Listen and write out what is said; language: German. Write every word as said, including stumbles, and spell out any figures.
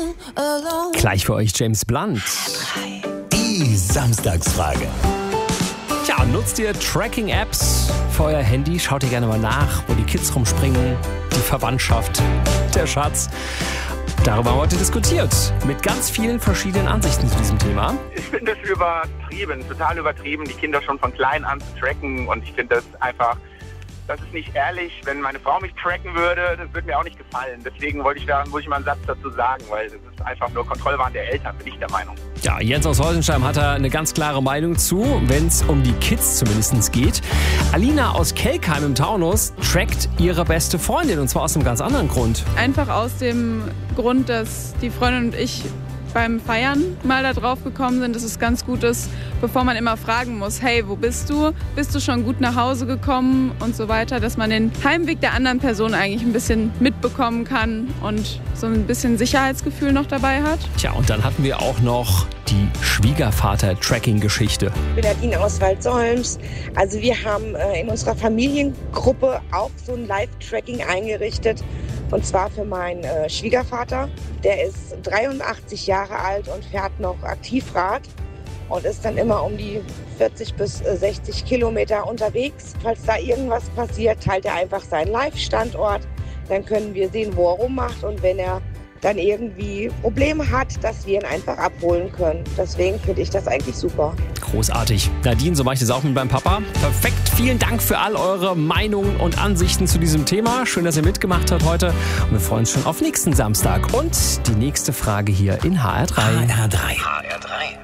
Gleich für euch James Blunt. Die Samstagsfrage. Tja, nutzt ihr Tracking-Apps für euer Handy? Schaut ihr gerne mal nach, wo die Kids rumspringen, die Verwandtschaft, der Schatz. Darüber haben wir heute diskutiert, mit ganz vielen verschiedenen Ansichten zu diesem Thema. Ich finde das übertrieben, total übertrieben, die Kinder schon von klein an zu tracken. Und ich finde das einfach, das ist nicht ehrlich. Wenn meine Frau mich tracken würde, das würde mir auch nicht gefallen. Deswegen wollte ich da muss ich mal einen Satz dazu sagen, weil das ist einfach nur Kontrollwahn der Eltern, bin ich der Meinung. Ja, Jens aus Heusenstein hat da eine ganz klare Meinung zu, wenn es um die Kids zumindest geht. Alina aus Kelkheim im Taunus trackt ihre beste Freundin, und zwar aus einem ganz anderen Grund. Einfach aus dem Grund, dass die Freundin und ich beim Feiern mal da drauf gekommen sind, dass es ganz gut ist, bevor man immer fragen muss, hey, wo bist du? Bist du schon gut nach Hause gekommen und so weiter, dass man den Heimweg der anderen Person eigentlich ein bisschen mitbekommen kann und so ein bisschen Sicherheitsgefühl noch dabei hat. Tja, und dann hatten wir auch noch die Schwiegervater-Tracking-Geschichte. Ich bin Nadine aus Waldsolms. Also wir haben äh, in unserer Familiengruppe auch so ein Live-Tracking eingerichtet. Und zwar für meinen äh, Schwiegervater. Der ist dreiundachtzig Jahre alt und fährt noch Aktivrad und ist dann immer um die vierzig bis sechzig Kilometer unterwegs. Falls da irgendwas passiert, teilt er einfach seinen Live-Standort. Dann können wir sehen, wo er rummacht, und wenn er dann irgendwie Probleme hat, dass wir ihn einfach abholen können. Deswegen finde ich das eigentlich super. Großartig. Nadine, so mache ich das auch mit meinem Papa. Perfekt. Vielen Dank für all eure Meinungen und Ansichten zu diesem Thema. Schön, dass ihr mitgemacht habt heute. Und wir freuen uns schon auf nächsten Samstag. Und die nächste Frage hier in H R drei. H R drei. H R drei.